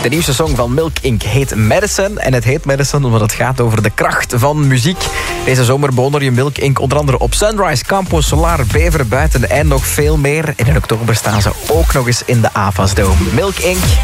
De nieuwste song van Milk Inc. heet Medicine. En het heet Medicine omdat het gaat over de kracht van muziek. Deze zomer bewonder je Milk Inc. onder andere op Sunrise, Campo Solar, Bever, Buiten en nog veel meer. En in oktober staan ze ook nog eens in de Avas Dome. Milk Inc.